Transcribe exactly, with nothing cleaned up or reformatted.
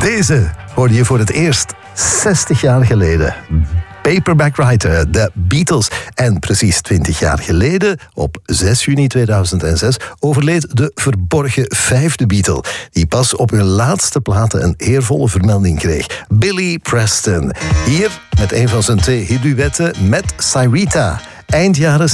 Deze hoorde je voor het eerst zestig jaar geleden. Paperback Writer, de Beatles. En precies twintig jaar geleden, op zes juni tweeduizend zes, overleed de verborgen vijfde Beatle, die pas op hun laatste platen een eervolle vermelding kreeg. Billy Preston. Hier met een van zijn twee hitduetten met Syreeta. Eind jaren